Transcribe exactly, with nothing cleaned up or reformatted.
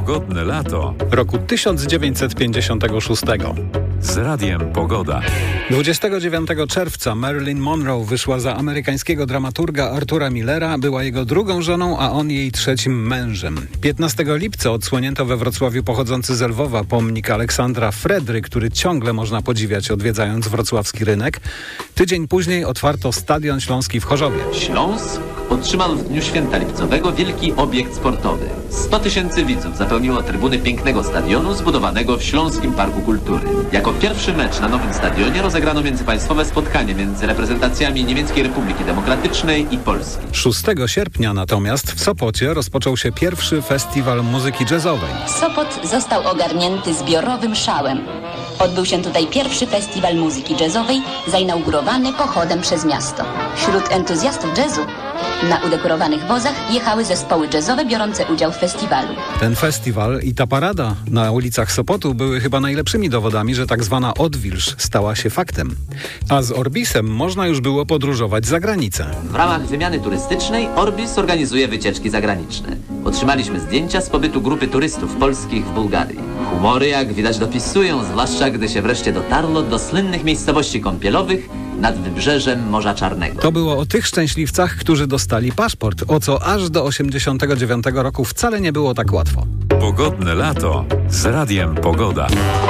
Pogodne lato roku tysiąc dziewięćset pięćdziesiątego szóstego. z Radiem Pogoda. dwudziestego dziewiątego czerwca Marilyn Monroe wyszła za amerykańskiego dramaturga Artura Millera, była jego drugą żoną, a on jej trzecim mężem. piętnastego lipca odsłonięto we Wrocławiu pochodzący z Lwowa pomnik Aleksandra Fredry, który ciągle można podziwiać odwiedzając wrocławski rynek. Tydzień później otwarto Stadion Śląski w Chorzowie. Śląsk otrzymał w dniu święta lipcowego wielki obiekt sportowy. sto tysięcy widzów zapełniło trybuny pięknego stadionu zbudowanego w Śląskim Parku Kultury. Jako pierwszy mecz na nowym stadionie rozegrano międzypaństwowe spotkanie między reprezentacjami Niemieckiej Republiki Demokratycznej i Polski. szóstego sierpnia natomiast w Sopocie rozpoczął się pierwszy festiwal muzyki jazzowej. Sopot został ogarnięty zbiorowym szałem. Odbył się tutaj pierwszy festiwal muzyki jazzowej, zainaugurowany pochodem przez miasto. Wśród entuzjastów jazzu na udekorowanych wozach jechały zespoły jazzowe biorące udział w festiwalu. Ten festiwal i ta parada na ulicach Sopotu były chyba najlepszymi dowodami, że tak zwana odwilż stała się faktem. A z Orbisem można już było podróżować za granicę. W ramach wymiany turystycznej Orbis organizuje wycieczki zagraniczne. Otrzymaliśmy zdjęcia z pobytu grupy turystów polskich w Bułgarii. Humory, jak widać, dopisują, zwłaszcza gdy się wreszcie dotarło do słynnych miejscowości kąpielowych nad wybrzeżem Morza Czarnego. To było o tych szczęśliwcach, którzy dostali paszport, o co aż do osiemdziesiątego dziewiątego roku wcale nie było tak łatwo. Pogodne lato z Radiem Pogoda.